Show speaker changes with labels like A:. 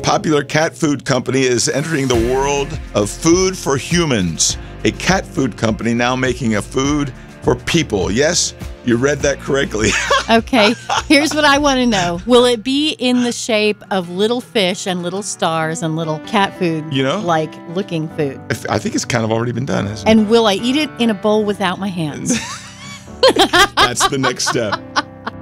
A: popular cat food company is entering the world of food for humans. A cat food company now making a food for people. Yes, you read that correctly.
B: Okay, here's what I want to know. Will it be in the shape of little fish and little stars and little cat food, like looking food?
A: I think it's kind of already been done, isn't it?
B: And will I eat it in a bowl without my hands?
A: That's the next step.